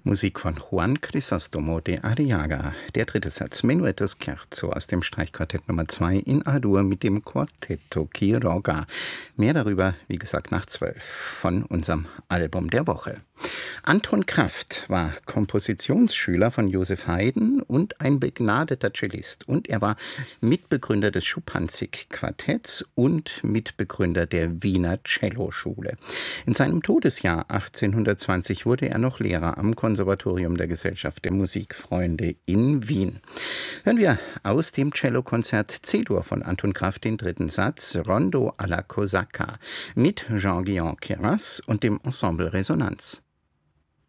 Musik von Juan Crisóstomo de Arriaga. Der dritte Satz, Menuetto Scherzo aus dem Streichquartett Nummer 2 in A-Dur mit dem Quartetto Quiroga. Mehr darüber, wie gesagt, nach 12 von unserem Album der Woche. Anton Kraft war Kompositionsschüler von Joseph Haydn und ein begnadeter Cellist. Und er war Mitbegründer des Schuppanzig-Quartetts und Mitbegründer der Wiener Celloschule. In seinem Todesjahr 1820 wurde er noch Lehrer am Konservatorium der Gesellschaft der Musikfreunde in Wien. Hören wir aus dem Cellokonzert C-Dur von Anton Kraft den dritten Satz, Rondo alla Cosaca, mit Jean-Guillaume Queyras und dem Ensemble Resonanz.